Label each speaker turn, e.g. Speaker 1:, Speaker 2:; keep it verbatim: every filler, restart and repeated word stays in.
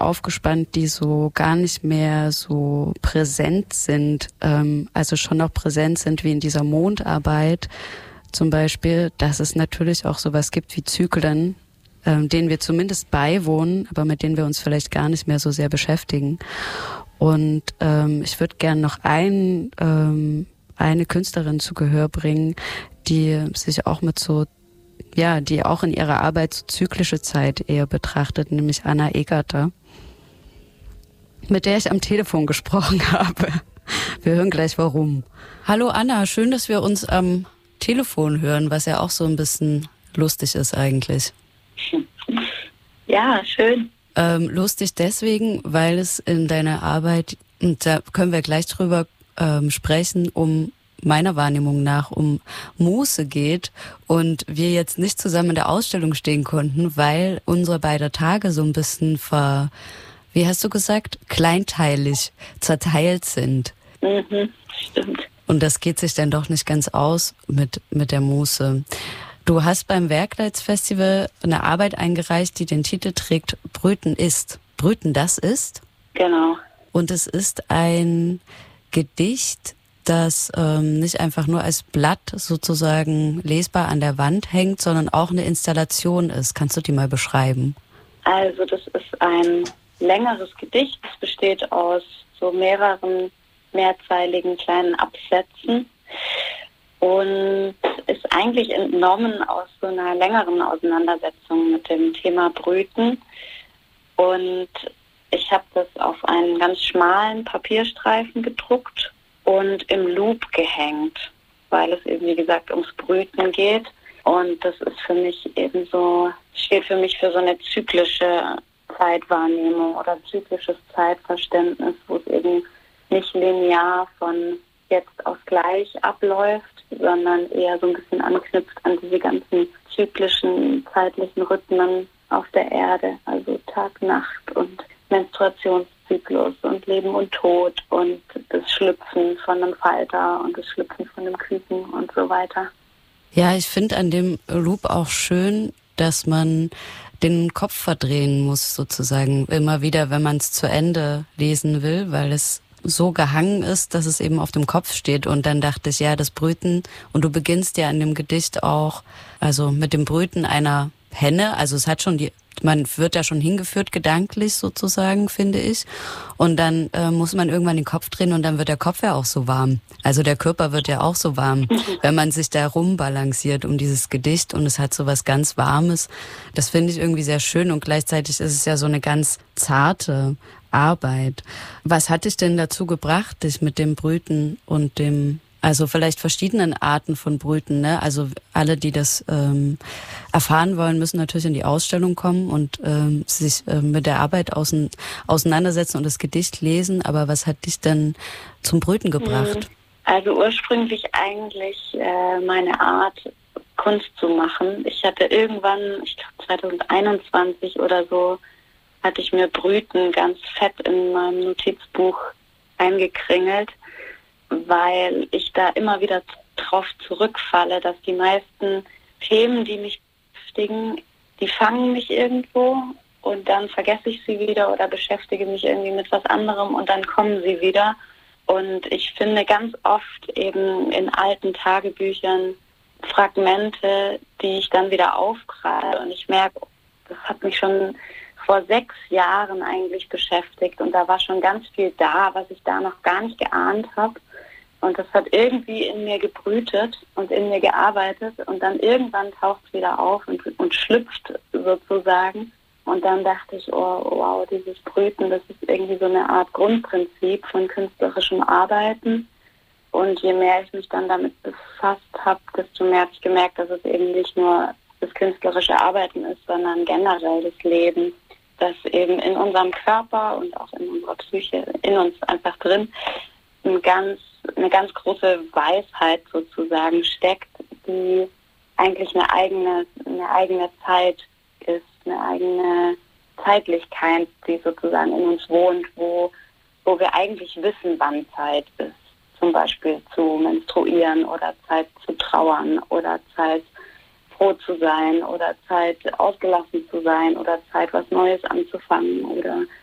Speaker 1: aufgespannt, die so gar nicht mehr so präsent sind, ähm, also schon noch präsent sind wie in dieser Mondarbeit zum Beispiel, dass es natürlich auch sowas gibt wie Zyklen, ähm, denen wir zumindest beiwohnen, aber mit denen wir uns vielleicht gar nicht mehr so sehr beschäftigen. Und ähm, ich würde gern noch ein, ähm, eine Künstlerin zu Gehör bringen, die sich auch mit so ja, die auch in ihrer Arbeit so zyklische Zeit eher betrachtet, nämlich Anna Egerter, mit der ich am Telefon gesprochen habe. Wir hören gleich warum. Hallo Anna, schön, dass wir uns am Telefon hören, was ja auch so ein bisschen lustig ist eigentlich.
Speaker 2: Ja, schön.
Speaker 1: Ähm, lustig deswegen, weil es in deiner Arbeit, und da können wir gleich drüber ähm, sprechen, um meiner Wahrnehmung nach um Muße geht und wir jetzt nicht zusammen in der Ausstellung stehen konnten, weil unsere beiden Tage so ein bisschen ver, wie hast du gesagt, kleinteilig zerteilt sind.
Speaker 2: Mhm, stimmt.
Speaker 1: Und das geht sich dann doch nicht ganz aus mit, mit der Muße. Du hast beim Werkleitsfestival eine Arbeit eingereicht, die den Titel trägt Brüten ist. Brüten, das ist?
Speaker 2: Genau.
Speaker 1: Und es ist ein Gedicht, das ähm, nicht einfach nur als Blatt sozusagen lesbar an der Wand hängt, sondern auch eine Installation ist. Kannst du die mal beschreiben?
Speaker 2: Also das ist ein längeres Gedicht. Es besteht aus so mehreren mehrzeiligen kleinen Absätzen und ist eigentlich entnommen aus so einer längeren Auseinandersetzung mit dem Thema Brüten. Und ich habe das auf einen ganz schmalen Papierstreifen gedruckt und im Loop gehängt, weil es eben, wie gesagt, ums Brüten geht. Und das ist für mich eben so, steht für mich für so eine zyklische Zeitwahrnehmung oder zyklisches Zeitverständnis, wo es eben nicht linear von jetzt auf gleich abläuft, sondern eher so ein bisschen anknüpft an diese ganzen zyklischen zeitlichen Rhythmen auf der Erde, also Tag, Nacht und Menstruationszyklus und Leben und Tod und das Schlüpfen von einem Falter und das Schlüpfen von einem Küken und so weiter.
Speaker 1: Ja, ich finde an dem Loop auch schön, dass man den Kopf verdrehen muss sozusagen immer wieder, wenn man es zu Ende lesen will, weil es so gehangen ist, dass es eben auf dem Kopf steht. Und dann dachte ich, ja, das Brüten, und du beginnst ja in dem Gedicht auch, also mit dem Brüten einer Henne, also es hat schon die, man wird da schon hingeführt, gedanklich sozusagen, finde ich. Und dann äh, muss man irgendwann den Kopf drehen und dann wird der Kopf ja auch so warm. Also der Körper wird ja auch so warm, wenn man sich da rumbalanciert um dieses Gedicht und es hat so was ganz Warmes. Das finde ich irgendwie sehr schön und gleichzeitig ist es ja so eine ganz zarte Arbeit. Was hat dich denn dazu gebracht, dich mit dem Brüten und dem, also vielleicht verschiedenen Arten von Brüten, ne? Also alle, die das ähm, erfahren wollen, müssen natürlich in die Ausstellung kommen und ähm, sich ähm, mit der Arbeit außen, auseinandersetzen und das Gedicht lesen. Aber was hat dich denn zum Brüten gebracht?
Speaker 2: Also ursprünglich eigentlich äh, meine Art, Kunst zu machen. Ich hatte irgendwann, ich glaube zwanzig einundzwanzig oder so, hatte ich mir Brüten ganz fett in meinem Notizbuch eingekringelt, weil ich da immer wieder drauf zurückfalle, dass die meisten Themen, die mich beschäftigen, die fangen mich irgendwo und dann vergesse ich sie wieder oder beschäftige mich irgendwie mit was anderem und dann kommen sie wieder. Und ich finde ganz oft eben in alten Tagebüchern Fragmente, die ich dann wieder aufgreife und ich merke, das hat mich schon vor sechs Jahren eigentlich beschäftigt und da war schon ganz viel da, was ich da noch gar nicht geahnt habe. Und das hat irgendwie in mir gebrütet und in mir gearbeitet und dann irgendwann taucht es wieder auf und, und schlüpft sozusagen. Und dann dachte ich, oh wow, dieses Brüten, das ist irgendwie so eine Art Grundprinzip von künstlerischem Arbeiten. Und je mehr ich mich dann damit befasst habe, desto mehr habe ich gemerkt, dass es eben nicht nur das künstlerische Arbeiten ist, sondern generell das Leben, das eben in unserem Körper und auch in unserer Psyche, in uns einfach drin, ein ganz, eine ganz große Weisheit sozusagen steckt, die eigentlich eine eigene, eine eigene Zeit ist, eine eigene Zeitlichkeit, die sozusagen in uns wohnt, wo, wo wir eigentlich wissen, wann Zeit ist. Zum Beispiel zu menstruieren oder Zeit zu trauern oder Zeit froh zu sein oder Zeit ausgelassen zu sein oder Zeit was Neues anzufangen oder